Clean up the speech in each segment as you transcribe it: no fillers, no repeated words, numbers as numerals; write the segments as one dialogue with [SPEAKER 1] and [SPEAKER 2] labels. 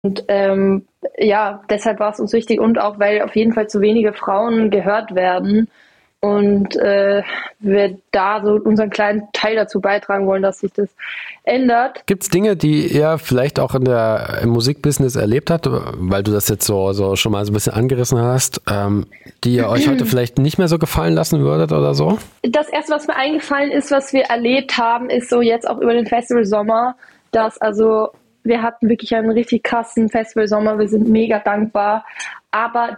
[SPEAKER 1] Und ja, deshalb war es uns wichtig und auch, weil auf jeden Fall zu wenige Frauen gehört werden und wir da so unseren kleinen Teil dazu beitragen wollen, dass sich das ändert.
[SPEAKER 2] Gibt es Dinge, die ihr vielleicht auch im Musikbusiness erlebt habt, weil du das jetzt so schon mal so ein bisschen angerissen hast, die ihr euch heute vielleicht nicht mehr so gefallen lassen würdet oder so?
[SPEAKER 1] Das Erste, was mir eingefallen ist, was wir erlebt haben, ist so jetzt auch über den Festivalsommer, dass wir hatten wirklich einen richtig krassen Festivalsommer, wir sind mega dankbar, aber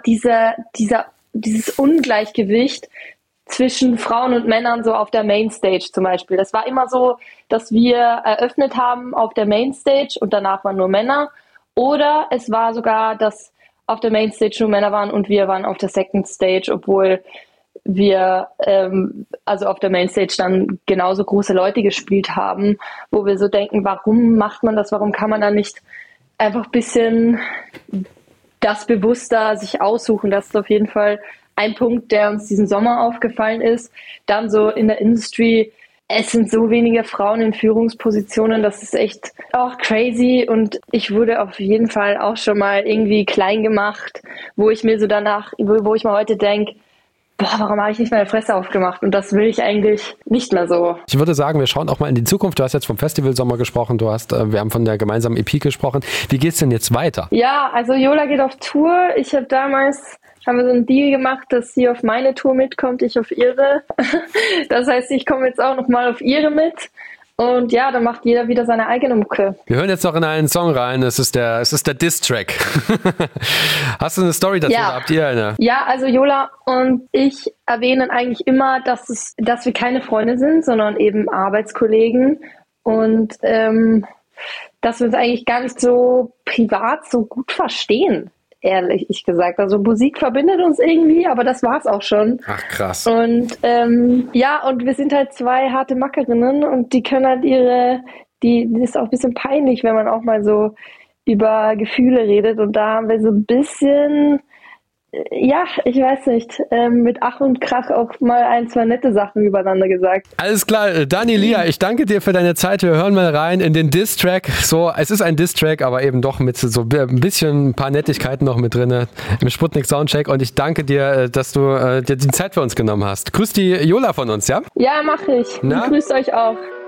[SPEAKER 1] dieses Ungleichgewicht zwischen Frauen und Männern so auf der Mainstage zum Beispiel. Das war immer so, dass wir eröffnet haben auf der Mainstage und danach waren nur Männer. Oder es war sogar, dass auf der Mainstage nur Männer waren und wir waren auf der Second Stage, obwohl wir also auf der Mainstage dann genauso große Leute gespielt haben, wo wir so denken, warum macht man das? Warum kann man da nicht einfach ein bisschen das bewusster sich aussuchen? Das ist auf jeden Fall ein Punkt, der uns diesen Sommer aufgefallen ist. Dann so in der Industry, es sind so wenige Frauen in Führungspositionen, das ist echt auch crazy und ich wurde auf jeden Fall auch schon mal irgendwie klein gemacht, wo ich mir heute denke, warum habe ich nicht meine Fresse aufgemacht? Und das will ich eigentlich nicht mehr so.
[SPEAKER 2] Ich würde sagen, wir schauen auch mal in die Zukunft. Du hast jetzt vom Festivalsommer gesprochen, wir haben von der gemeinsamen EP gesprochen. Wie geht's denn jetzt weiter?
[SPEAKER 1] Ja, also Yola geht auf Tour. Haben wir so einen Deal gemacht, dass sie auf meine Tour mitkommt, ich auf ihre. Das heißt, ich komme jetzt auch nochmal auf ihre mit. Und ja, dann macht jeder wieder seine eigene Mucke.
[SPEAKER 2] Wir hören jetzt noch in einen Song rein. Es ist der Diss-Track. Hast du eine Story dazu?
[SPEAKER 1] Ja.
[SPEAKER 2] Habt ihr eine?
[SPEAKER 1] Ja, also Yola und ich erwähnen eigentlich immer, dass wir keine Freunde sind, sondern eben Arbeitskollegen. Und dass wir uns eigentlich gar nicht so privat so gut verstehen. Ehrlich gesagt. Also Musik verbindet uns irgendwie, aber das war's auch schon.
[SPEAKER 2] Ach krass.
[SPEAKER 1] Und ja, und wir sind halt zwei harte Mackerinnen und die können halt die ist auch ein bisschen peinlich, wenn man auch mal so über Gefühle redet und da haben wir so ein bisschen, ja, ich weiß nicht, mit Ach und Krach auch mal ein, zwei nette Sachen übereinander gesagt.
[SPEAKER 2] Alles klar, Dani, Lia, ich danke dir für deine Zeit. Wir hören mal rein in den Diss-Track. So, es ist ein Diss-Track, aber eben doch mit so ein paar Nettigkeiten noch mit drin im Sputnik Soundcheck. Und ich danke dir, dass du dir die Zeit für uns genommen hast. Grüß die Yola von uns, ja?
[SPEAKER 1] Ja, mache ich. Grüßt euch auch.